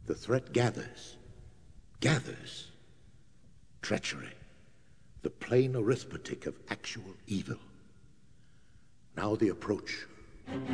The threat gathers. Gathers. Treachery. The plain arithmetic of actual evil. Now the approach.